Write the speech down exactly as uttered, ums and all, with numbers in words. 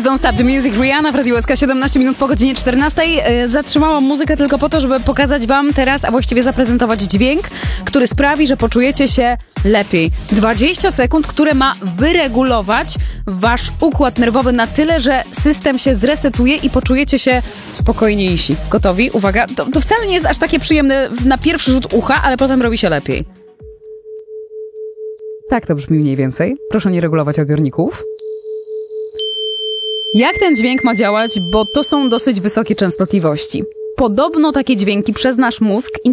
Please Don't Stop the Music, Rihanna w Radiu S K, siedemnaście minut po godzinie czternastej. Zatrzymałam muzykę tylko po to, żeby pokazać wam teraz, a właściwie zaprezentować dźwięk, który sprawi, że poczujecie się lepiej. dwadzieścia sekund, które ma wyregulować wasz układ nerwowy na tyle, że system się zresetuje i poczujecie się spokojniejsi. Gotowi? Uwaga, to, to wcale nie jest aż takie przyjemne na pierwszy rzut ucha, ale potem robi się lepiej. Tak to brzmi mniej więcej. Proszę nie regulować odbiorników. Jak ten dźwięk ma działać? Bo to są dosyć wysokie częstotliwości. Podobno takie dźwięki przez nasz mózg